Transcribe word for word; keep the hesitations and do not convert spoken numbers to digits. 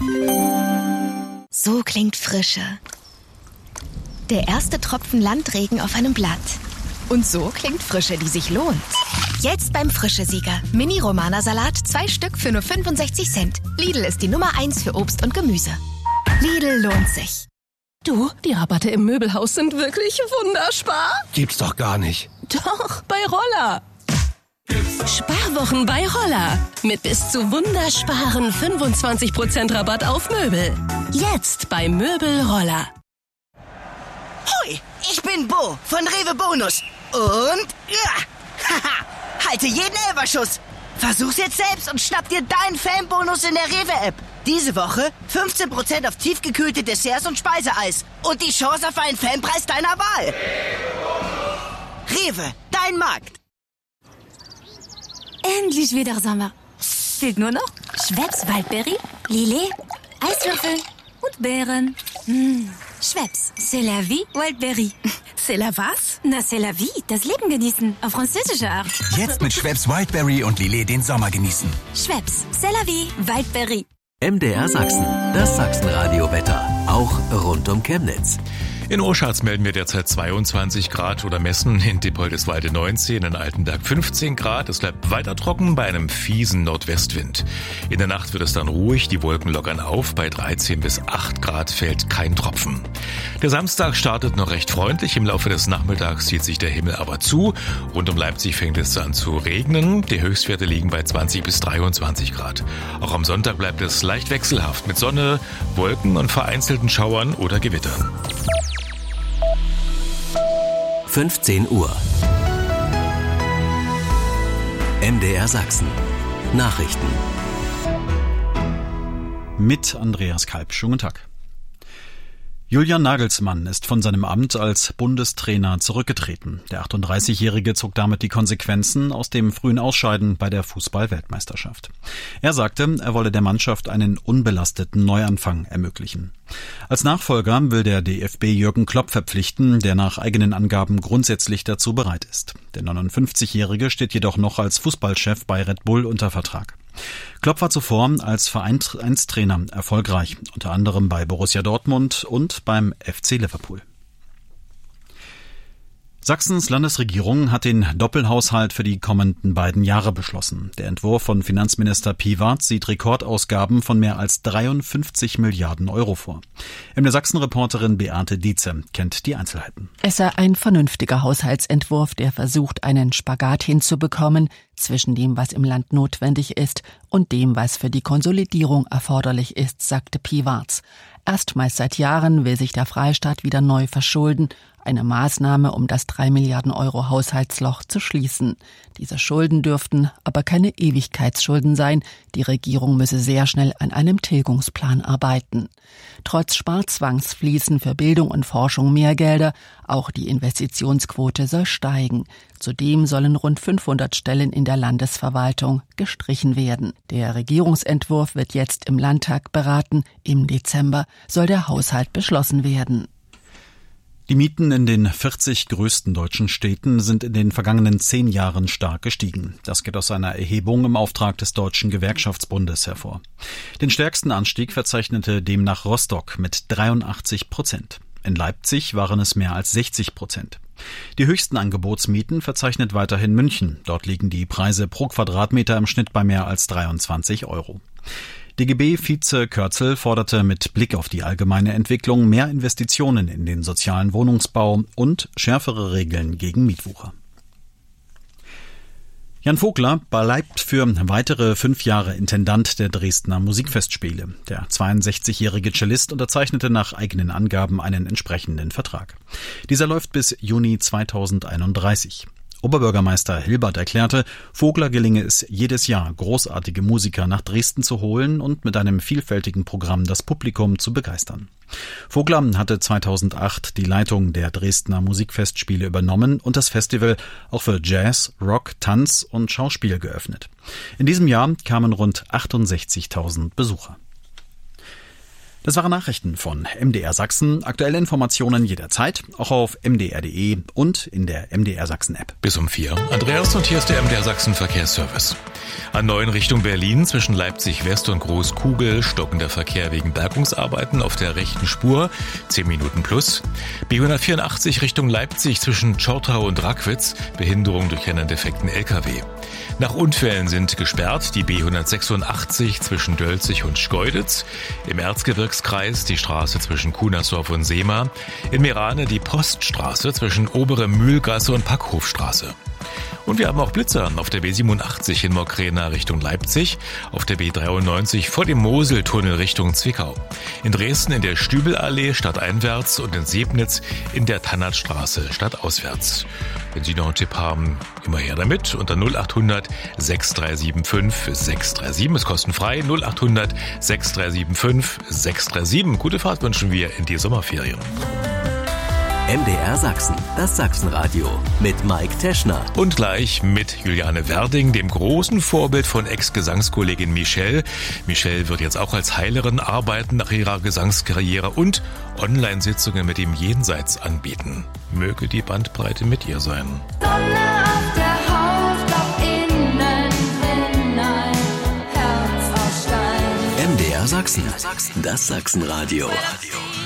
So klingt Frische. Der erste Tropfen Landregen auf einem Blatt. Und so klingt Frische, die sich lohnt. Jetzt beim Frische-Sieger. Mini-Romana-Salat, zwei Stück für nur fünfundsechzig Cent. Lidl ist die Nummer eins für Obst und Gemüse. Lidl lohnt sich. Du, die Rabatte im Möbelhaus sind wirklich wunderspar. Gibt's doch gar nicht. Doch, bei Roller. Sparwochen bei Roller. Mit bis zu wundersparen fünfundzwanzig Prozent Rabatt auf Möbel. Jetzt bei Möbel Roller. Hoi, ich bin Bo von Rewe Bonus. Und ja, haha, halte jeden Elberschuss. Versuch's jetzt selbst und schnapp dir deinen Fanbonus in der Rewe-App. Diese Woche fünfzehn Prozent auf tiefgekühlte Desserts und Speiseeis. Und die Chance auf einen Fanpreis deiner Wahl. Rewe, dein Markt. Endlich wieder Sommer. Fehlt nur noch Schweppes Waldbeere, Lillet, Eiswürfel und Beeren. Mmh. Schweppes, c'est la vie, Wildberry. C'est la was? Na, c'est la vie, das Leben genießen, auf französische Art. Jetzt mit Schweppes Wildberry und Lillet den Sommer genießen. Schweppes, c'est la vie, Wildberry. M D R Sachsen, das Sachsenradio-Wetter, auch rund um Chemnitz. In Oschatz melden wir derzeit zweiundzwanzig Grad oder messen in Dippoldiswalde neunzehn, in Altenberg fünfzehn Grad. Es bleibt weiter trocken bei einem fiesen Nordwestwind. In der Nacht wird es dann ruhig, die Wolken lockern auf. Bei dreizehn bis acht Grad fällt kein Tropfen. Der Samstag startet noch recht freundlich. Im Laufe des Nachmittags zieht sich der Himmel aber zu. Rund um Leipzig fängt es an zu regnen. Die Höchstwerte liegen bei zwanzig bis dreiundzwanzig Grad. Auch am Sonntag bleibt es leicht wechselhaft mit Sonne, Wolken und vereinzelten Schauern oder Gewittern. fünfzehn Uhr. M D R Sachsen. Nachrichten. Mit Andreas Kalb. Schönen Tag. Julian Nagelsmann ist von seinem Amt als Bundestrainer zurückgetreten. Der achtunddreißigjährige zog damit die Konsequenzen aus dem frühen Ausscheiden bei der Fußball-Weltmeisterschaft. Er sagte, er wolle der Mannschaft einen unbelasteten Neuanfang ermöglichen. Als Nachfolger will der D F B Jürgen Klopp verpflichten, der nach eigenen Angaben grundsätzlich dazu bereit ist. Der neunundfünfzigjährige steht jedoch noch als Fußballchef bei Red Bull unter Vertrag. Klopp war zuvor als Vereinstrainer erfolgreich, unter anderem bei Borussia Dortmund und beim F C Liverpool. Sachsens Landesregierung hat den Doppelhaushalt für die kommenden beiden Jahre beschlossen. Der Entwurf von Finanzminister Piwarz sieht Rekordausgaben von mehr als dreiundfünfzig Milliarden Euro vor. M D R Sachsen-Reporterin Beate Dietze kennt die Einzelheiten. Es sei ein vernünftiger Haushaltsentwurf, der versucht, einen Spagat hinzubekommen zwischen dem, was im Land notwendig ist, und dem, was für die Konsolidierung erforderlich ist, sagte Piwarz. Erstmals seit Jahren will sich der Freistaat wieder neu verschulden, eine Maßnahme, um das drei Milliarden Euro Haushaltsloch zu schließen. Diese Schulden dürften aber keine Ewigkeitsschulden sein. Die Regierung müsse sehr schnell an einem Tilgungsplan arbeiten. Trotz Sparzwangs fließen für Bildung und Forschung mehr Gelder. Auch die Investitionsquote soll steigen. Zudem sollen rund fünfhundert Stellen in der Landesverwaltung gestrichen werden. Der Regierungsentwurf wird jetzt im Landtag beraten. Im Dezember soll der Haushalt beschlossen werden. Die Mieten in den vierzig größten deutschen Städten sind in den vergangenen zehn Jahren stark gestiegen. Das geht aus einer Erhebung im Auftrag des Deutschen Gewerkschaftsbundes hervor. Den stärksten Anstieg verzeichnete demnach Rostock mit dreiundachtzig Prozent. In Leipzig waren es mehr als sechzig Prozent. Die höchsten Angebotsmieten verzeichnet weiterhin München. Dort liegen die Preise pro Quadratmeter im Schnitt bei mehr als dreiundzwanzig Euro. D G B-Vize Kürzel forderte mit Blick auf die allgemeine Entwicklung mehr Investitionen in den sozialen Wohnungsbau und schärfere Regeln gegen Mietwucher. Jan Vogler bleibt für weitere fünf Jahre Intendant der Dresdner Musikfestspiele. Der zweiundsechzigjährige Cellist unterzeichnete nach eigenen Angaben einen entsprechenden Vertrag. Dieser läuft bis Juni zweitausendeinunddreißig. Oberbürgermeister Hilbert erklärte, Vogler gelinge es jedes Jahr, großartige Musiker nach Dresden zu holen und mit einem vielfältigen Programm das Publikum zu begeistern. Vogler hatte zweitausendacht die Leitung der Dresdner Musikfestspiele übernommen und das Festival auch für Jazz, Rock, Tanz und Schauspiel geöffnet. In diesem Jahr kamen rund achtundsechzigtausend Besucher. Das waren Nachrichten von M D R Sachsen. Aktuelle Informationen jederzeit, auch auf m d r punkt d e und in der M D R Sachsen App. Bis um vier. Andreas, und hier ist der M D R Sachsen Verkehrsservice. An neun Richtung Berlin zwischen Leipzig West und Großkugel stockender Verkehr wegen Bergungsarbeiten auf der rechten Spur, zehn Minuten plus. B hundertvierundachtzig Richtung Leipzig zwischen Tschortau und Rackwitz, Behinderung durch einen defekten L K W. Nach Unfällen sind gesperrt die B hundertsechsundachtzig zwischen Dölzig und Schkeuditz, im Erzgebirgskreis die Straße zwischen Kunersdorf und Seema, in Meerane die Poststraße zwischen Obere Mühlgasse und Packhofstraße. Und wir haben auch Blitzer auf der B siebenundachtzig in Mockrena Richtung Leipzig, auf der B dreiundneunzig vor dem Moseltunnel Richtung Zwickau, in Dresden in der Stübelallee stadteinwärts und in Sebnitz in der Tannertstraße stadtauswärts. Wenn Sie noch einen Tipp haben, immer her damit unter null acht hundert sechs drei sieben fünf sechs drei sieben. Ist kostenfrei. null acht hundert sechs drei sieben fünf sechs drei sieben. Gute Fahrt wünschen wir in die Sommerferien. M D R Sachsen, das Sachsenradio mit Mike Teschner. Und gleich mit Juliane Werding, dem großen Vorbild von Ex-Gesangskollegin Michelle. Michelle wird jetzt auch als Heilerin arbeiten nach ihrer Gesangskarriere und Online-Sitzungen mit dem Jenseits anbieten. Möge die Bandbreite mit ihr sein. Sonne auf der Haut, doch innen drin ein Herz aus Stein. M D R Sachsen, das Sachsenradio.